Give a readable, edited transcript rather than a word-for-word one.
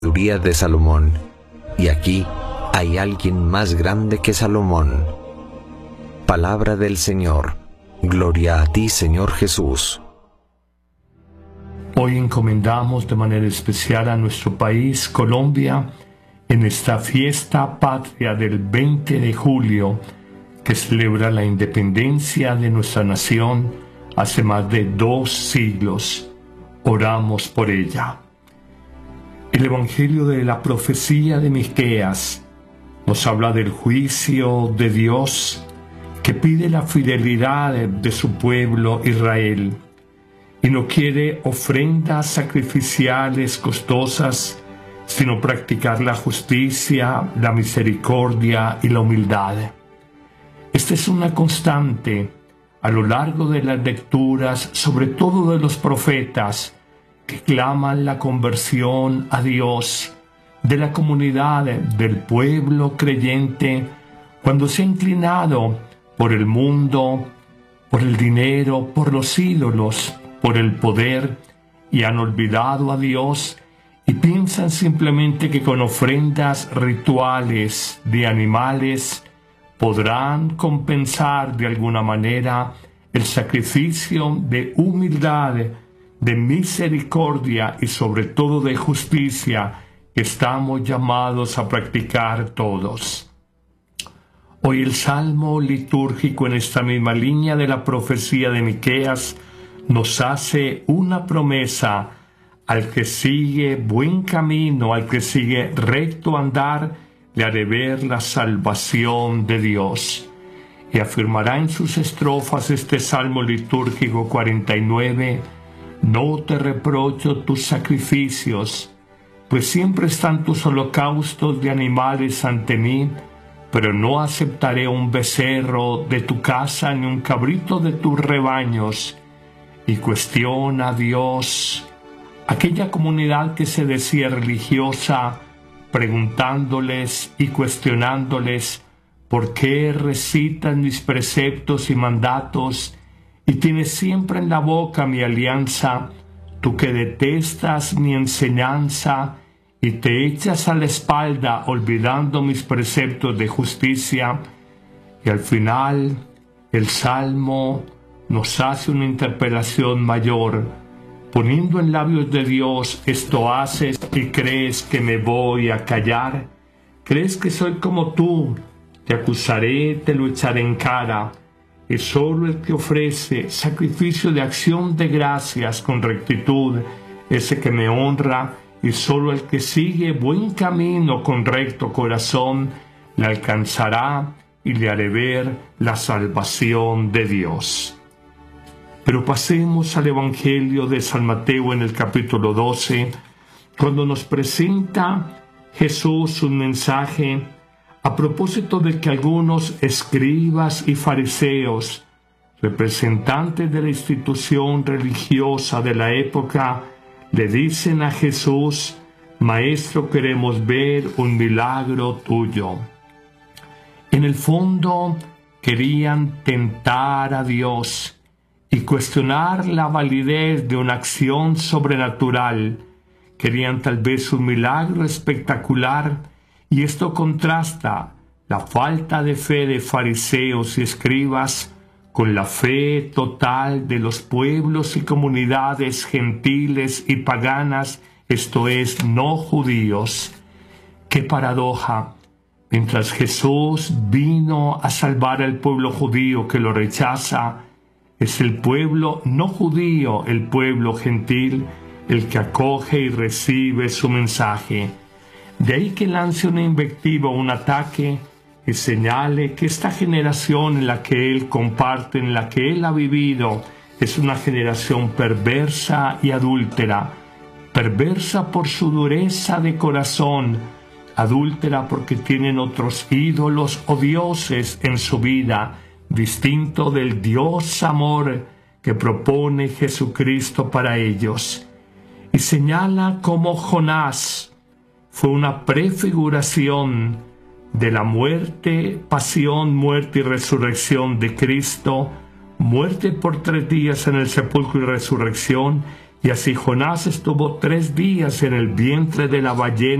sabiduría de Salomón, y aquí hay alguien más grande que Salomón. Palabra del Señor. Gloria a ti, Señor Jesús. Hoy encomendamos de manera especial a nuestro país, Colombia, en esta fiesta patria del 20 de julio, que celebra la independencia de nuestra nación hace más de 2 siglos. Oramos por ella. El Evangelio de la profecía de Miqueas nos habla del juicio de Dios que pide la fidelidad de su pueblo Israel y no quiere ofrendas sacrificiales costosas, sino practicar la justicia, la misericordia y la humildad. Esta es una constante a lo largo de las lecturas, sobre todo de los profetas, que claman la conversión a Dios de la comunidad, del pueblo creyente, cuando se ha inclinado por el mundo, por el dinero, por los ídolos, por el poder, y han olvidado a Dios y piensan simplemente que con ofrendas rituales de animales podrán compensar de alguna manera el sacrificio de humildad, de misericordia y sobre todo de justicia que estamos llamados a practicar todos. Hoy el salmo litúrgico, en esta misma línea de la profecía de Miqueas, nos hace una promesa: al que sigue buen camino, al que sigue recto andar, le haré ver la salvación de Dios. Y afirmará en sus estrofas este salmo litúrgico 49: no te reprocho tus sacrificios, pues siempre están tus holocaustos de animales ante mí, pero no aceptaré un becerro de tu casa ni un cabrito de tus rebaños. Y cuestiona a Dios aquella comunidad que se decía religiosa, preguntándoles y cuestionándoles por qué recitan mis preceptos y mandatos y tienes siempre en la boca mi alianza, tú que detestas mi enseñanza y te echas a la espalda olvidando mis preceptos de justicia. Y al final el Salmo nos hace una interpelación mayor, poniendo en labios de Dios: esto haces y crees que me voy a callar, crees que soy como tú, te acusaré, te lo echaré en cara. Es solo el que ofrece sacrificio de acción de gracias con rectitud, ese que me honra, y solo el que sigue buen camino con recto corazón le alcanzará y le haré ver la salvación de Dios. Pero pasemos al Evangelio de San Mateo en el capítulo 12, cuando nos presenta Jesús un mensaje a propósito de que algunos escribas y fariseos, representantes de la institución religiosa de la época, le dicen a Jesús: Maestro, queremos ver un milagro tuyo. En el fondo querían tentar a Dios y cuestionar la validez de una acción sobrenatural. Querían tal vez un milagro espectacular, y esto contrasta la falta de fe de fariseos y escribas con la fe total de los pueblos y comunidades gentiles y paganas, esto es, no judíos. ¡Qué paradoja! Mientras Jesús vino a salvar al pueblo judío que lo rechaza, es el pueblo no judío, el pueblo gentil, el que acoge y recibe su mensaje. De ahí que lance una invectiva o un ataque y señale que esta generación en la que él comparte, en la que él ha vivido, es una generación perversa y adúltera. Perversa por su dureza de corazón, adúltera porque tienen otros ídolos o dioses en su vida, distinto del Dios amor que propone Jesucristo para ellos. Y señala cómo Jonás fue una prefiguración de la muerte, pasión, muerte y resurrección de Cristo, muerte por 3 días en el sepulcro y resurrección, Y así Jonás estuvo 3 días en el vientre de la ballena,